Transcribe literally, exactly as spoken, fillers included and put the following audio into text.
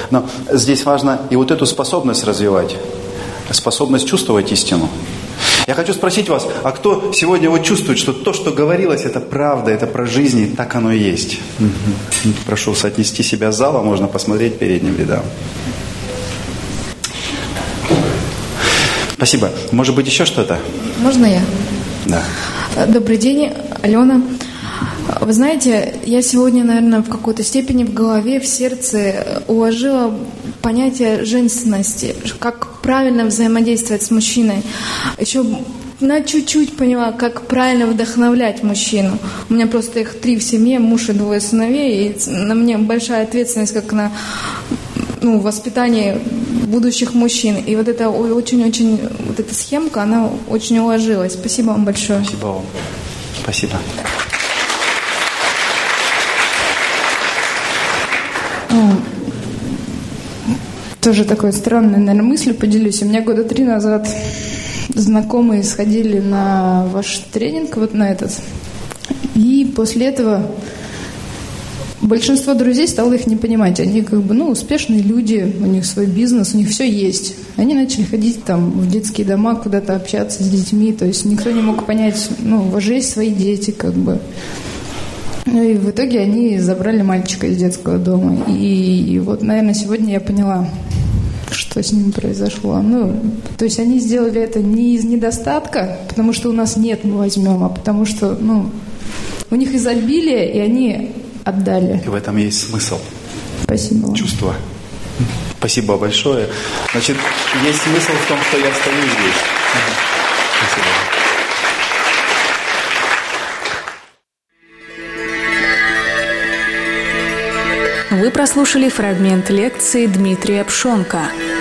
Но здесь важно и вот эту способность развивать, способность чувствовать истину. Я хочу спросить вас, а кто сегодня вот чувствует, что то, что говорилось, это правда, это про жизнь, и так оно и есть? Угу. Прошу соотнести себя с залом, можно посмотреть передним рядам. Спасибо. Может быть, еще что-то? Можно я? Да. Добрый день, Алена. Вы знаете, я сегодня, наверное, в какой-то степени в голове, в сердце уложила понятие женственности, как правильно взаимодействовать с мужчиной. Еще на чуть-чуть поняла, как правильно вдохновлять мужчину. У меня просто их три в семье, муж и двое сыновей, и на мне большая ответственность, как на ну, воспитание будущих мужчин. И вот это очень-очень, вот эта схемка, она очень уложилась. Спасибо вам большое. Спасибо вам. Спасибо. Тоже такой странной, наверное, мыслью поделюсь. У меня года три назад знакомые сходили на ваш тренинг, вот на этот. И после этого большинство друзей стало их не понимать. Они как бы, ну, успешные люди, у них свой бизнес, у них все есть. Они начали ходить там в детские дома, куда-то общаться с детьми. То есть никто не мог понять, ну, у вас же есть свои дети, как бы. Ну и в итоге они забрали мальчика из детского дома. И, и вот, наверное, сегодня я поняла, что с ним произошло. Ну, то есть они сделали это не из недостатка, потому что у нас нет, мы возьмем, а потому что, ну, у них изобилие, и они отдали. И в этом есть смысл. Спасибо вам. Чувство. Спасибо большое. Значит, есть смысл в том, что я стою здесь. Спасибо. Вы прослушали фрагмент лекции Дмитрия Пшонка